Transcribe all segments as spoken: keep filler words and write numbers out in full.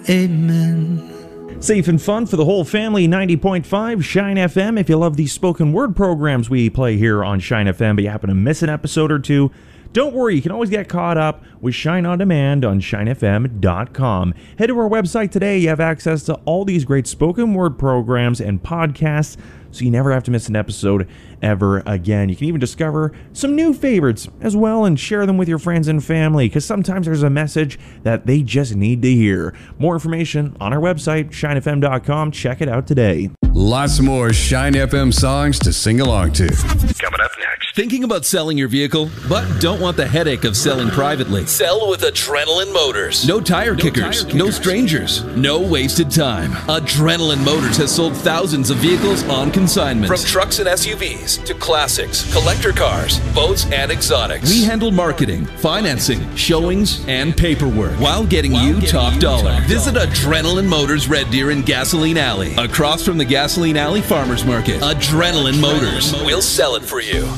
Amen. Safe and fun for the whole family, ninety point five Shine F M. If you love these spoken word programs we play here on Shine F M, but you happen to miss an episode or two, don't worry, you can always get caught up with Shine On Demand on shine f m dot com. Head to our website today. You have access to all these great spoken word programs and podcasts, so you never have to miss an episode ever again. You can even discover some new favorites as well and share them with your friends and family, because sometimes there's a message that they just need to hear. More information on our website, shine f m dot com. Check it out today. Lots more Shine F M songs to sing along to. Coming up next. Thinking about selling your vehicle, but don't want the headache of selling privately? Sell with Adrenaline Motors. No tire, no kickers, tire kickers, no strangers, no wasted time. Adrenaline Motors has sold thousands of vehicles on consignment. From trucks and S U Vs to classics, collector cars, boats, and exotics. We handle marketing, financing, showings, and paperwork while getting while you getting top you dollar. Top Visit dollar. Adrenaline Motors Red Deer in Gasoline Alley, across from the Gasoline Alley Farmers Market. Adrenaline, Adrenaline Motors. Motors. We'll sell it for you.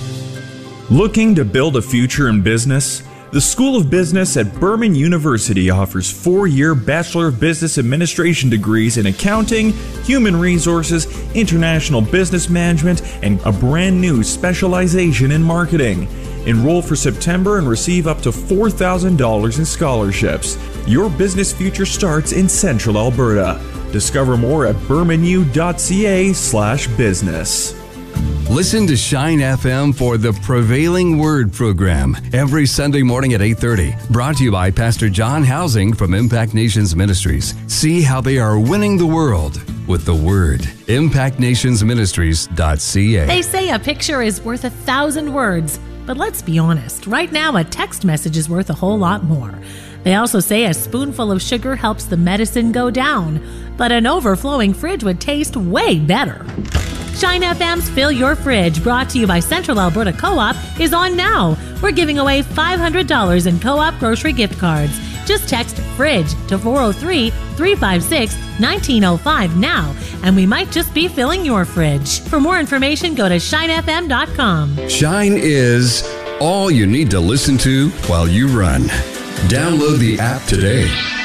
Looking to build a future in business? The School of Business at Berman University offers four-year Bachelor of Business Administration degrees in accounting, human resources, international business management, and a brand new specialization in marketing. Enroll for September and receive up to four thousand dollars in scholarships. Your business future starts in Central Alberta. Discover more at berman u dot c a slash business. Listen to Shine F M for the Prevailing Word program every Sunday morning at eight thirty. Brought to you by Pastor John Housing from Impact Nations Ministries. See how they are winning the world with the Word. impact nations ministries dot c a. They say a picture is worth a thousand words, but let's be honest. Right now, a text message is worth a whole lot more. They also say a spoonful of sugar helps the medicine go down, but an overflowing fridge would taste way better. Shine F M's Fill Your Fridge, brought to you by Central Alberta Co-op, is on now. We're giving away five hundred dollars in Co-op grocery gift cards. Just text FRIDGE to four oh three, three five six, one nine oh five now, and we might just be filling your fridge. For more information, go to shine f m dot com. Shine is all you need to listen to while you run. Download the app today.